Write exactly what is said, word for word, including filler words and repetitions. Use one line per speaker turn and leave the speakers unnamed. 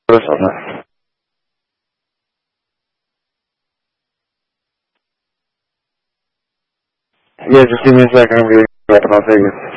notice on that. Yeah, just give me a second. I'm going to get up and I'll take it.